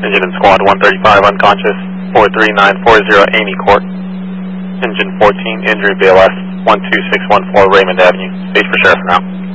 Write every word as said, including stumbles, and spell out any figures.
Engine and squad one thirty-five unconscious, four three nine four zero Amy Court. Engine fourteen injury B L S one two six one four Raymond Avenue. Stage for Sheriff now.